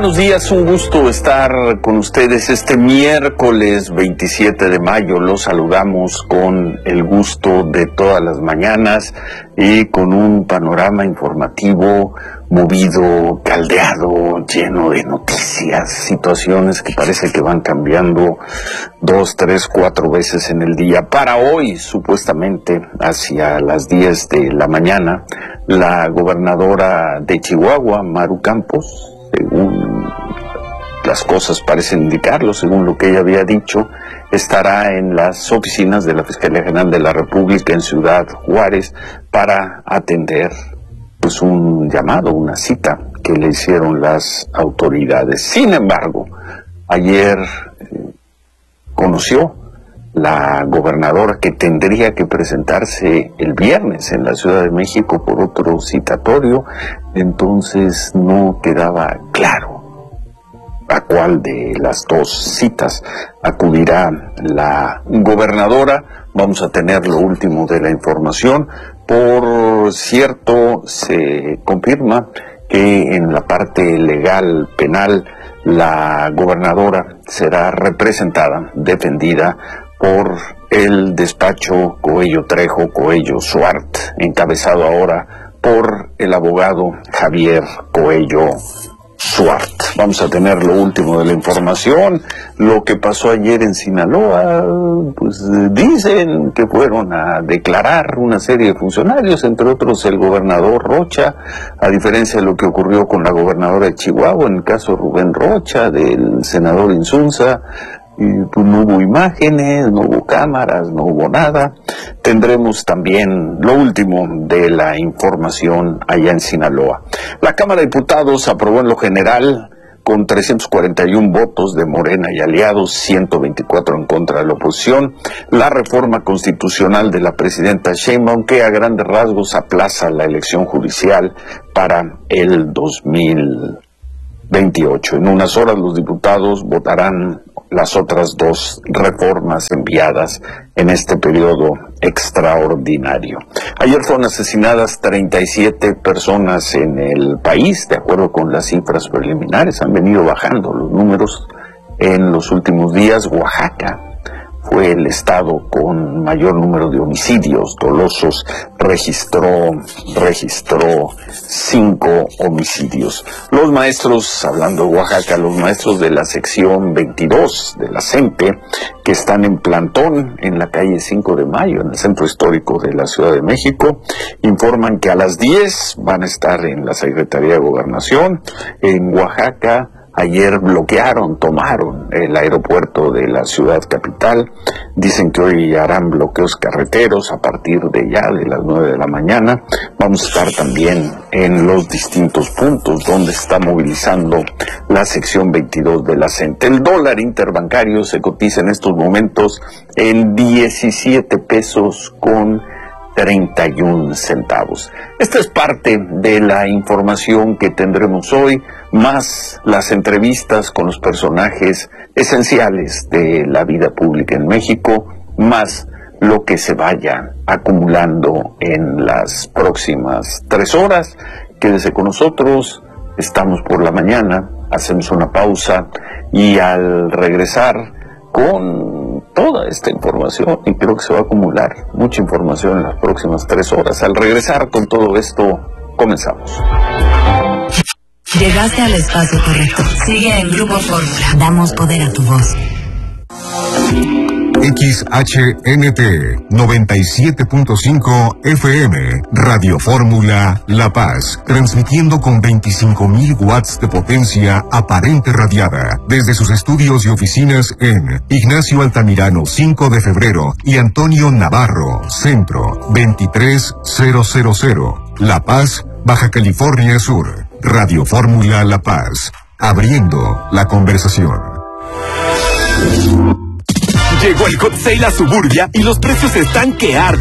buenos días, un gusto estar con ustedes este miércoles 27 de mayo. Los saludamos con el gusto de todas las mañanas y con un panorama informativo movido, caldeado, lleno de noticias, situaciones que parece que van cambiando 2, 3, 4 veces en el día. Para hoy, supuestamente, hacia las 10 de la mañana, la gobernadora de Chihuahua, Maru Campos, según las cosas parecen indicarlo, según lo que ella había dicho, estará en las oficinas de la Fiscalía General de la República en Ciudad Juárez para atender pues un llamado, una cita que le hicieron las autoridades. Sin embargo, ayer conoció la gobernadora que tendría que presentarse el viernes en la Ciudad de México por otro citatorio, entonces no quedaba claro a cuál de las dos citas acudirá la gobernadora. Vamos a tener lo último de la información. Por cierto, se confirma que en la parte legal penal la gobernadora será representada, defendida por el despacho Coello Trejo, Coello Suart, encabezado ahora por el abogado Javier Coello Suart. Vamos a tener lo último de la información. Lo que pasó ayer en Sinaloa, pues dicen que fueron a declarar una serie de funcionarios, entre otros el gobernador Rocha, a diferencia de lo que ocurrió con la gobernadora de Chihuahua, en el caso de Rubén Rocha, del senador Insunza. Y pues no hubo imágenes, no hubo cámaras, no hubo nada. Tendremos también lo último de la información allá en Sinaloa. La Cámara de Diputados aprobó en lo general con 341 votos de Morena y aliados, 124 en contra de la oposición, la reforma constitucional de la presidenta Sheinbaum, que a grandes rasgos aplaza la elección judicial para el 2028. En unas horas los diputados votarán las otras dos reformas enviadas en este periodo extraordinario. Ayer fueron asesinadas 37 personas en el país, de acuerdo con las cifras preliminares. Han venido bajando los números en los últimos días. Oaxaca fue el estado con mayor número de homicidios dolosos, registró 5 homicidios. Los maestros, hablando de Oaxaca, los maestros de la sección 22 de la CENTE, que están en plantón en la calle 5 de Mayo, en el centro histórico de la Ciudad de México, informan que a las 10 van a estar en la Secretaría de Gobernación. En Oaxaca ayer tomaron el aeropuerto de la ciudad capital. Dicen que hoy harán bloqueos carreteros a partir de las 9 de la mañana. Vamos a estar también en los distintos puntos donde está movilizando la sección 22 de la CENTE. El dólar interbancario se cotiza en estos momentos en 17 pesos con 31 centavos. Esta es parte de la información que tendremos hoy, más las entrevistas con los personajes esenciales de la vida pública en México, más lo que se vaya acumulando en las próximas 3 horas. Quédese con nosotros, estamos por la mañana, hacemos una pausa y al regresar con toda esta información, y creo que se va a acumular mucha información en las próximas 3 horas. Al regresar con todo esto, comenzamos. Llegaste al espacio correcto. Sigue en Grupo Fórmula. Damos poder a tu voz. XHNT 97.5 FM, Radio Fórmula La Paz, transmitiendo con 25.000 watts de potencia aparente radiada, desde sus estudios y oficinas en Ignacio Altamirano 5 de febrero y Antonio Navarro, Centro 23000, La Paz, Baja California Sur. Radio Fórmula La Paz, abriendo la conversación. Llegó el Hot Sale a Suburbia y los precios están que arden.